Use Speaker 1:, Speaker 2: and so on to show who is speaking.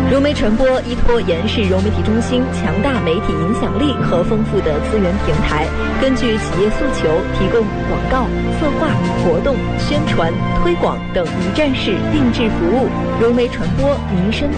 Speaker 1: 融媒传播依托延世融媒体中心强大媒体影响力和丰富的资源平台，根据企业诉求提供广告、策划、活动、宣传、推广等一站式定制服务。融媒传播民生